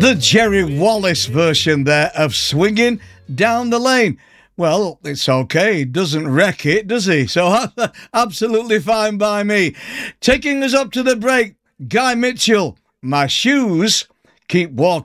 The Jerry Wallace version there of Swinging Down the Lane. Well, it's okay. He doesn't wreck it, does he? So absolutely fine by me. Taking us up to the break, Guy Mitchell, My Shoes Keep Walking.